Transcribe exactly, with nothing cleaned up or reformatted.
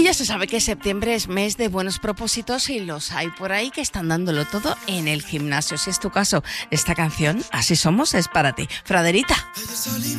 ya se sabe que septiembre es mes de buenos propósitos y los hay por ahí que están dándolo todo en el gimnasio. Si es tu caso, esta canción, Así Somos, es para ti. Fraderita.